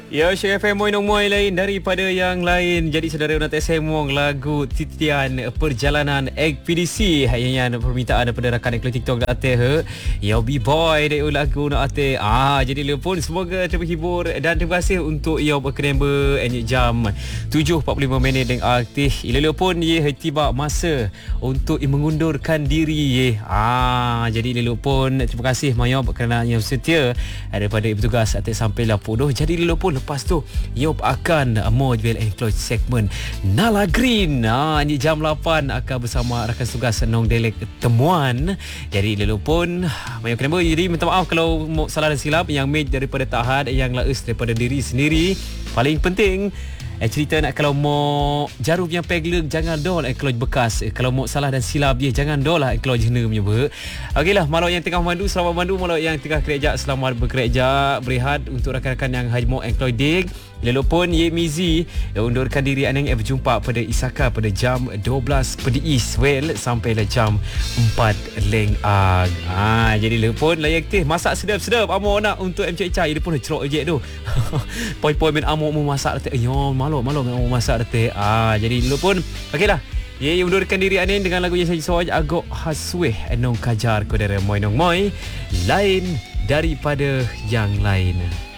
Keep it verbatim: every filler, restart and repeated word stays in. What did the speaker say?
Ya, Syekh F M Moi Nong Moi lain daripada yang lain. Jadi saudara nak semong lagu titian perjalanan ekspedisi yang permintaan daripada rakan ekspedisi TikTok dak ate ya B-boy dek lagu nak ate. Ah jadi le pun semoga terhibur dan terima kasih untuk ia berkenember enjik jam tujuh empat puluh lima minit dengan aktif. Ile pun ye tiba masa untuk mengundurkan diri ye. Ah jadi le pun terima kasih Mayop kerana yang setia daripada petugas ate sampai lapodoh. Jadi le pun lepas tu Yop akan mau jual enclosed segmen Nala Green. Ha, ini jam lapan akan bersama rakan tugas Nong Delek Temuan. Jadi lelu pun banyak kena jadi minta maaf kalau salah dan silap yang made daripada Tahad, yang laus daripada diri sendiri. Paling penting Eh, cerita nak kalau mau jarum yang pegleng jangan dol eh, kalau bekas eh, kalau mau salah dan silap dia jangan dol lah eh, kalau jenis punya ber. Okeylah, malau yang tengah mandu selamat mandu, malau yang tengah kerja selamat bekerja, berehat untuk rakan-rakan yang hajmo encloy dig. Lalu pun Ye Mizi ya, undurkan diri aneng eh, berjumpa pada Isaka pada jam dua belas pada East Well sampai lah jam empat leng ag. Ha, jadi lalu pun layak teh masak sedap-sedap amo nak untuk M C H dia pun cerok je tu. Poin-poin men amo mau masak teh. Yo malu malu mau masak teh. Ah jadi lalu pun okeylah. Ye undurkan diri aneng dengan lagu yang saya suai agak hasweh enong kajar ko dari Moi Nong Moi lain daripada yang lain.